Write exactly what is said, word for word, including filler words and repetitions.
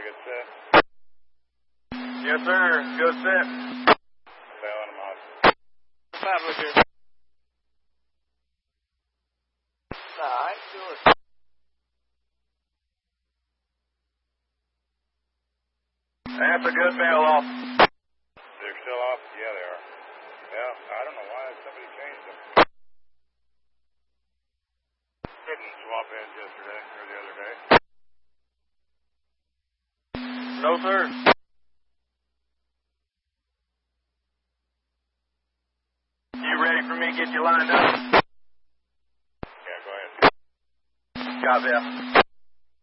good set? Yes, sir. Good set. Bailing them out. Map, look here. Nah, I ain't doing it. That's a good bail off. They're still off? Yeah, they are. Yeah, I don't know why somebody changed them. Didn't swap ends yesterday or the other day. No, sir. You ready for me to get you lined up? Yeah, go ahead. Copy that.